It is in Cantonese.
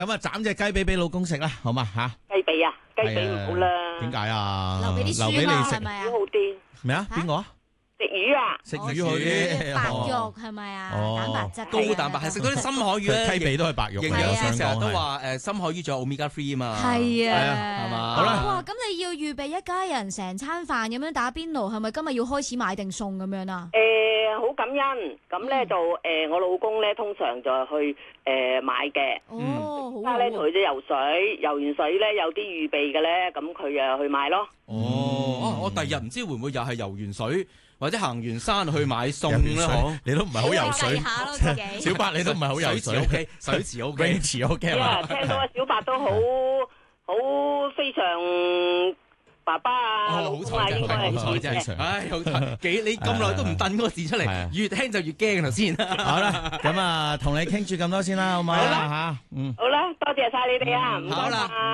咁啊，斬隻雞髀俾老公食啦，好嘛吓？ 雞髀啊，雞髀唔好啦。 點解啊？ 留俾啲留俾你食書嘛，係咪啊？ 好啲。 咩啊？邊個啊？ 食魚啊？ 食魚好啲， 白肉係咪啊？蛋白質高蛋白，係食到啲深海魚咧。 雞髀都係白肉嚟， 營養我想師成日都講係。 話深海魚仲有 omega 3啊嘛。 係啊， 係嘛？ 好啦哇！咁你要預備一家人成餐飯咁樣打邊爐，係咪今日要開始買定餸咁樣啊？ 好感恩。咁咧就我老公咧通常就去買嘅。 哦，好家咧同佢哋游水，游完水咧有啲預備嘅咧，咁佢又去買咯。 哦，我第日唔知會唔會又係游完水或者行完山去買餸咧？嗬， 你都唔係好游水計下咯自己。 小白你都唔係好游水 OK，水池 OK， 泳池 OK 啊， 嘛？ 聽到阿小白都好非常爸爸啊， 好老公啊， 彩應該係好彩非常唉，好彩！你咁耐都唔掟嗰個字出係啊嚟，越聽就越驚頭先。 好啦，咁啊，同你傾住咁多先啦，好嘛？ 好啦吓， 好啦，多謝晒你哋啊，唔該好啦晒。